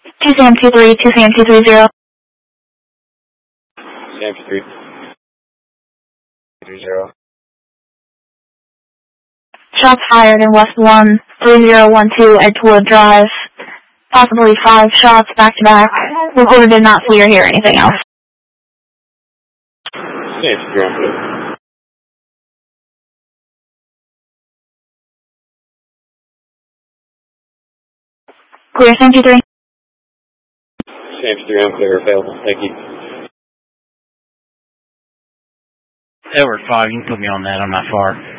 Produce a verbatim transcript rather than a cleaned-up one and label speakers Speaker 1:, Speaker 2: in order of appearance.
Speaker 1: two Sam two three, two Sam two three zero.
Speaker 2: Sam two three. Three zero.
Speaker 1: Shots fired in West one, three zero one two Edgewood Drive. Possibly five shots back to back. Reporter did not see or hear anything else.
Speaker 2: Sam two three.
Speaker 1: Clear, Sam two three.
Speaker 2: Sam two three, I'm clear, available. Thank you.
Speaker 3: Edward five, you can put me on that. I'm not far.